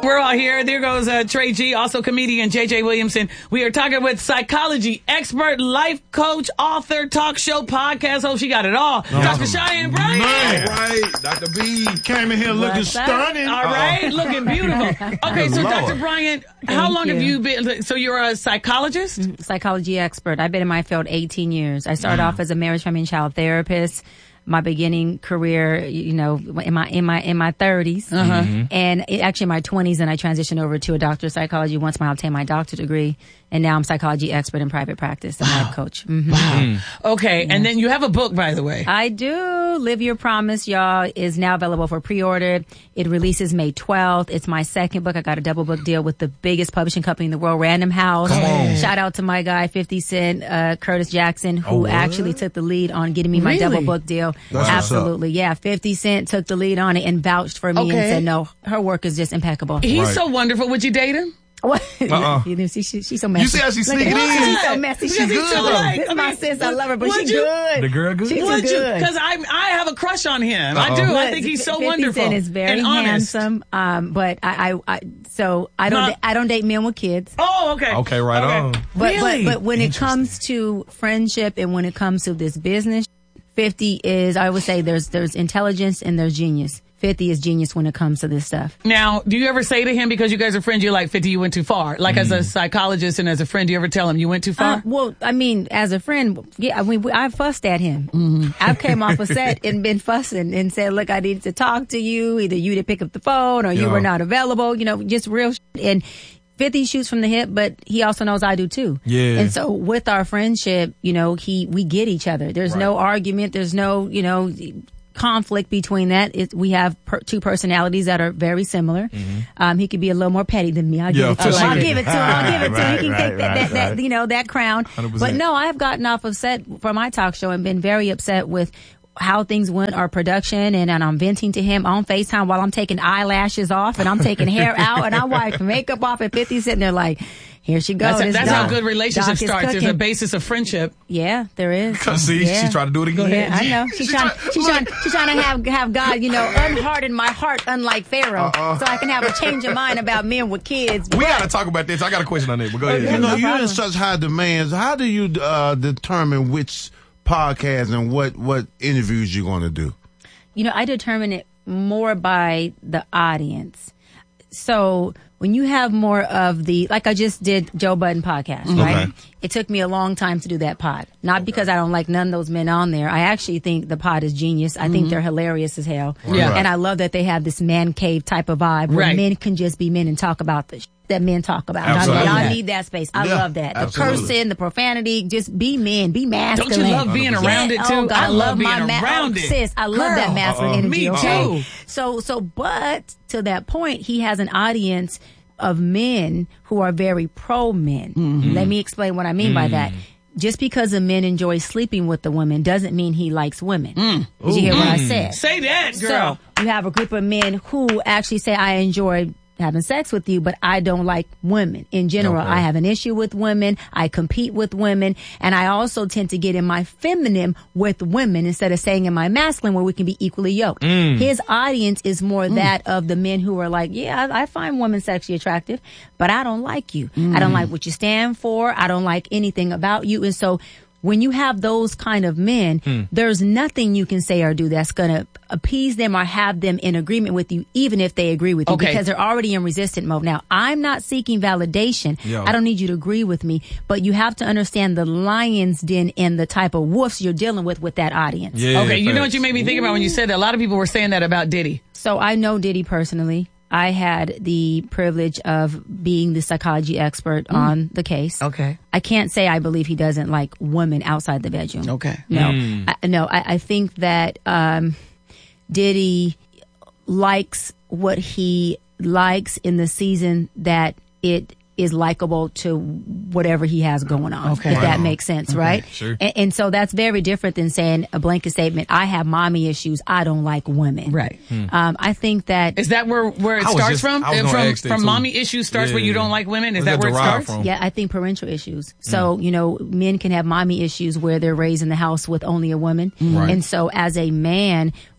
We're all here. There goes Trey G, also comedian JJ Williamson. We are talking with psychology expert, life coach, author, talk show, podcast host. She got it all. Dr. Cheyenne Bryant. Man. All right, Dr. B came in here looking stunning. All right, looking beautiful. Okay, so Lord. Dr. Bryant, how long have you been? So you're a psychologist? Psychology expert. I've been in my field 18 years. I started off as a marriage, family, and child therapist. My beginning career, in my 30s, and actually in my 20s, and I transitioned over to a doctor of psychology once I obtained my doctorate degree, and now I'm psychology expert in private practice and life coach. Wow. Okay, and then you have a book, by the way. I do. Live Your Promise, y'all, is now available for pre-order. It releases May 12th. It's my second book. I got a double book deal with the biggest publishing company in the world, Random House. Shout out to my guy, 50 Cent, Curtis Jackson, who actually took the lead on getting me my double book deal. That's absolutely. Yeah. 50 Cent took the lead on it and vouched for me and said, no, her work is just impeccable. He's so wonderful. Would you date him? What? She's so messy. You see how she's sneaking in? She's so messy. She's good. This is my sis. I love her, but she's good. The girl good? She's good. Because I have a crush on him. I do. I think he's so 50 wonderful. Cent is very and honest. handsome. But I don't date men with kids. Oh, okay. Okay, right on. But when it comes to friendship and when it comes to this business, 50 is, I would say there's intelligence and there's genius. 50 is genius when it comes to this stuff. Now, do you ever say to him, because you guys are friends, you're like, 50, you went too far? Like as a psychologist and as a friend, do you ever tell him you went too far? Well, I mean, as a friend, yeah, I fussed at him. I've came off a set and been fussing and said, look, I needed to talk to you. Either you didn't pick up the phone or you were not available, just real shit. And 50 shoots from the hip, but he also knows I do too. Yeah. And so with our friendship, we get each other. There's no argument. There's no, conflict between that. We have two personalities that are very similar. He could be a little more petty than me. I'll give it to him. I'll give it to him. He can take that crown. 100%. But no, I have gotten off of set for my talk show and been very upset with how things went, our production, and I'm venting to him on FaceTime while I'm taking eyelashes off and I'm taking hair out and I'm wiping makeup off at 50 sitting there like, here she goes. That's how good relationships start. There's a basis of friendship. Yeah, there is. See, she tried to do it again. Yeah, I know. She's trying to have God, unharden my heart, unlike Pharaoh, so I can have a change of mind about men with kids. We got to talk about this. I got a question on it, but go ahead. You're in such high demands. How do you determine which podcast and what interviews you're going to do? I determine it more by the audience. So when you have more of like I just did Joe Budden podcast, right? It took me a long time to do that pod. Not because I don't like none of those men on there. I actually think the pod is genius. I think they're hilarious as hell. Yeah. And I love that they have this man cave type of vibe where men can just be men and talk about the that men talk about. I need that space. I love that. The cursing, the profanity, just be men, be masculine. Don't you love being around it too? Oh, God, I love being around it. Sis, I love that masculine energy. Me okay? too. But to that point, he has an audience of men who are very pro men. Let me explain what I mean by that. Just because a man enjoys sleeping with the woman doesn't mean he likes women. Did you hear what I said? Say that, girl. So you have a group of men who actually say, I enjoy having sex with you, but I don't like women in general. I have an issue with women. I compete with women. And I also tend to get in my feminine with women instead of staying in my masculine where we can be equally yoked. His audience is more that of the men who are like, yeah, I find women sexually attractive, but I don't like you. I don't like what you stand for. I don't like anything about you. And so when you have those kind of men, there's nothing you can say or do that's going to appease them or have them in agreement with you, even if they agree with you, because they're already in resistant mode. Now, I'm not seeking validation. I don't need you to agree with me, but you have to understand the lion's den and the type of wolves you're dealing with that audience. Okay, you know what you made me think about when you said that? A lot of people were saying that about Diddy. So I know Diddy personally. I had the privilege of being the psychology expert on the case. Okay. I can't say I believe he doesn't like women outside the bedroom. Okay. No. I think that Diddy likes what he likes in the season that it is likable to whatever he has going on, if that makes sense, right? Sure. And so that's very different than saying a blanket statement, I have mommy issues, I don't like women. Right. I think that... Is that where it starts from? From mommy issues starts where you don't like women? Is that where it starts? Yeah, I think parental issues. So, men can have mommy issues where they're raised in the house with only a woman. And so as a man,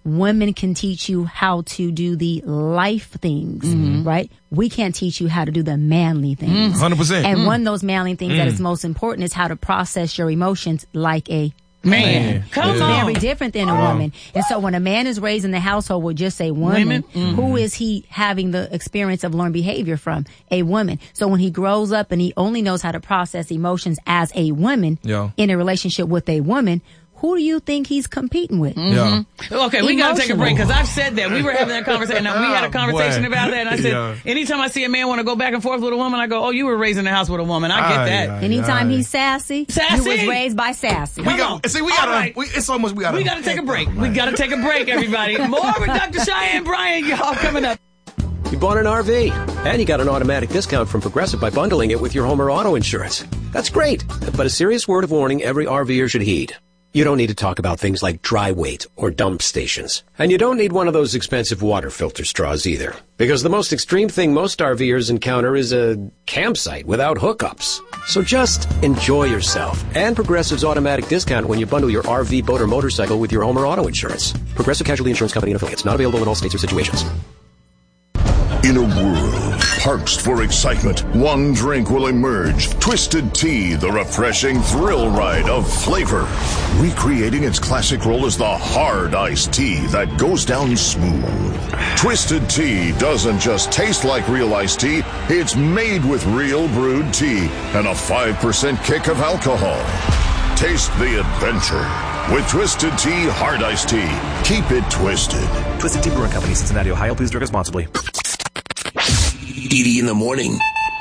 women can teach you how to do the life things, right? We can't teach you how to do the manly things. 100%. And one of those manly things that is most important is how to process your emotions like a man. Come It's on. very different than a woman. And so when a man is raised in the household with just a woman, who is he having the experience of learned behavior from? A woman. So when he grows up and he only knows how to process emotions as a woman in a relationship with a woman, who do you think he's competing with? Okay, we got to take a break because I've said that. We were having that conversation. We had a conversation Boy. about that. And I said, anytime I see a man want to go back and forth with a woman, I go, oh, you were raised in the house with a woman. I get that. Anytime he's sassy, you was raised by sassy. We got to take a break. We got to take a break, everybody. More with Dr. Cheyenne Bryant, y'all, coming up. You bought an RV, and you got an automatic discount from Progressive by bundling it with your home or auto insurance. That's great, but a serious word of warning every RVer should heed. You don't need to talk about things like dry weight or dump stations. And you don't need one of those expensive water filter straws either. Because the most extreme thing most RVers encounter is a campsite without hookups. So just enjoy yourself and Progressive's automatic discount when you bundle your RV, boat, or motorcycle with your home or auto insurance. Progressive Casualty Insurance Company and Affiliates. Not available in all states or situations. In a world parched for excitement, one drink will emerge. Twisted Tea, the refreshing thrill ride of flavor. Recreating its classic role as the hard iced tea that goes down smooth. Twisted Tea doesn't just taste like real iced tea, it's made with real brewed tea and a 5% kick of alcohol. Taste the adventure with Twisted Tea Hard Iced Tea. Keep it twisted. Twisted Tea Brewing Company, Cincinnati, Ohio. Please drink responsibly. Edie in the morning.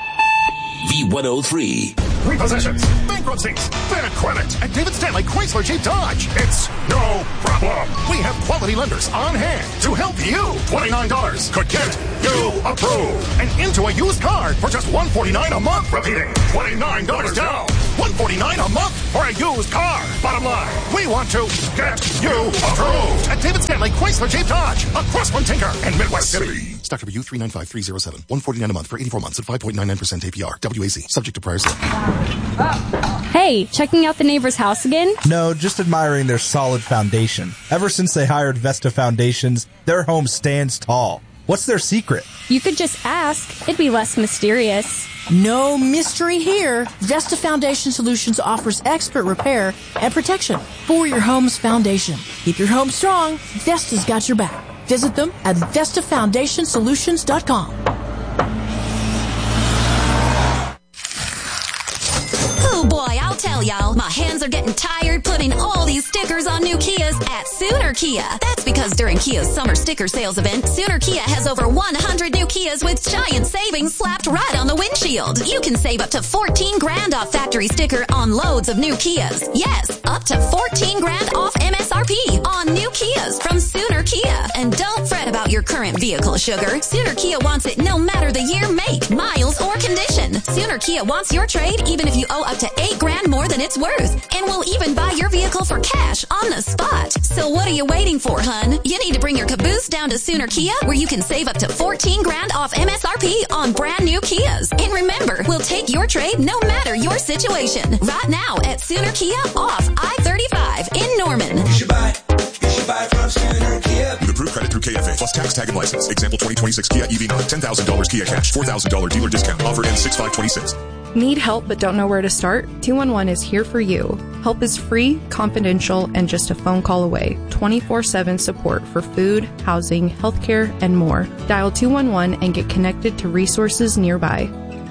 V103. Repossessions, bankruptcies, bad credit. At David Stanley Chrysler Jeep Dodge, it's no problem. We have quality lenders on hand to help you. $29 could get you approved and into a used car for just $149 a month. Repeating, $29 down, $149 a month for a used car. Bottom line, we want to get you approved. At David Stanley Chrysler Jeep Dodge, across from Tinker and Midwest City. Stock number U395307. $149 a month for 84 months at 5.99% APR. WAC. Subject to prior sale. Hey, checking out the neighbor's house again? No, just admiring their solid foundation. Ever since they hired Vesta Foundations, their home stands tall. What's their secret? You could just ask. It'd be less mysterious. No mystery here. Vesta Foundation Solutions offers expert repair and protection for your home's foundation. Keep your home strong. Vesta's got your back. Visit them at VestaFoundationSolutions.com. Oh boy, I'll tell y'all, my hands are getting tired putting all these stickers on new Kias at Sooner Kia. That's because during Kia's summer sticker sales event, Sooner Kia has over 100 new Kias with giant savings slapped right on the windshield. You can save up to $14,000 off factory sticker on loads of new Kias. Yes, up to $14,000 off MSRP on new Kias from Sooner Kia. And don't fret about your current vehicle, sugar. Sooner Kia wants it no matter the year, make, miles, or condition. Sooner Kia wants your trade even if you owe up to $8,000 more than it's worth. And we'll even buy your vehicle for cash on the spot. So what are you waiting for, hun? You need to bring your caboose down to Sooner Kia, where you can save up to $14,000 off MSRP on brand new Kias. And remember, we'll take your trade no matter your situation. Right now at Sooner Kia off I-35 in Norman. You should buy from Sooner Kia. With approved credit through KFA plus tax, tag, and license. Example 2026 Kia EV9. $10,000 Kia cash. $4,000 dealer discount. Offered in 6/5/26. Need help but don't know where to start? 211 is here for you. Help is free, confidential, and just a phone call away. 24/7 support for food, housing, healthcare, and more. Dial 211 and get connected to resources nearby.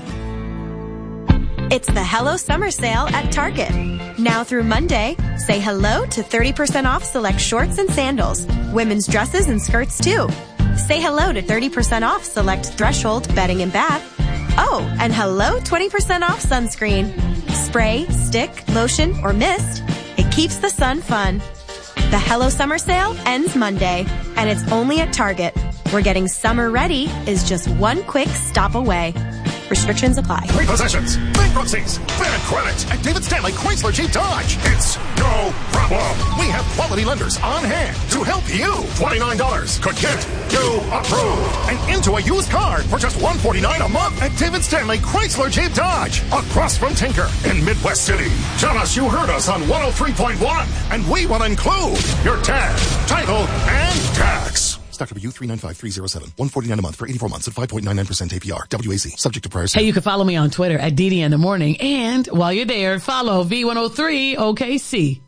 It's the Hello Summer Sale at Target. Now through Monday, say hello to 30% off select shorts and sandals. Women's dresses and skirts too. Say hello to 30% off select Threshold bedding and bath. Oh, and hello 20% off sunscreen. Spray, stick, lotion, or mist. It keeps the sun fun. The Hello Summer Sale ends Monday, and it's only at Target, where getting summer ready is just one quick stop away. Restrictions apply. Repossessions, bankruptcies, bad credit. At David Stanley Chrysler Jeep Dodge, it's no problem. We have quality lenders on hand to help you. $29 could get you approved and into a used car for just $149 a month at David Stanley Chrysler Jeep Dodge, across from Tinker in Midwest City. Tell us you heard us on 103.1, and we will include your tag, title, and tax. Stock W 395307. $149 a month for 84 months at 5.99% APR. WAC. Subject to prior. Hey, you can follow me on Twitter at DD in the morning. And while you're there, follow V103 OKC.